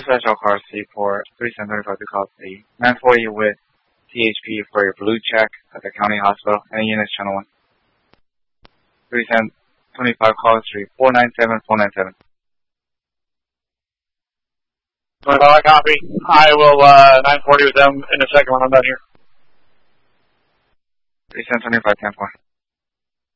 Special Car C4, 3735 to call the 940 with THP for your blue check at the county hospital. Any units, channel 1. 3725 call street, 497. 25, copy. I will 940 with them in a second when I'm done here. 3725, 10-4.